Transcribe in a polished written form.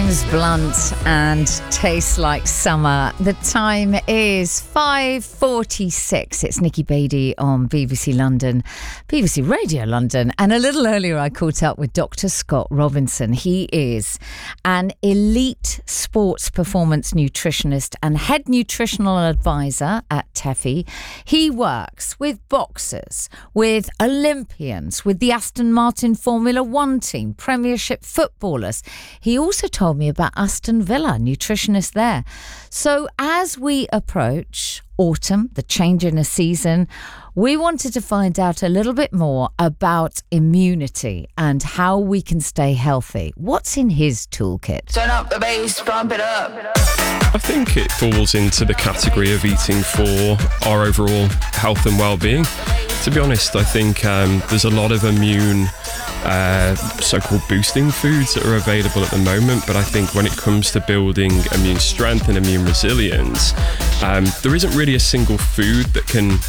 James Blunt and Tastes Like Summer. The time is 5:46. It's Nikki Beattie on BBC London, BBC Radio London. And a little earlier I caught up with Dr. Scott Robinson. He is an elite sports performance nutritionist and head nutritional advisor at Teffy. He works with boxers, with Olympians, with the Aston Martin Formula One team, Premiership footballers. He also told me about Aston Villa, nutritionist there. So as we approach autumn, the change in a season, we wanted to find out a little bit more about immunity and how we can stay healthy. What's in his toolkit? Turn up the bass, pump it up. I think it falls into the category of eating for our overall health and well-being. To be honest, I think there's a lot of immune so-called boosting foods that are available at the moment, but I think when it comes to building immune strength and immune resilience, there isn't really a single food that can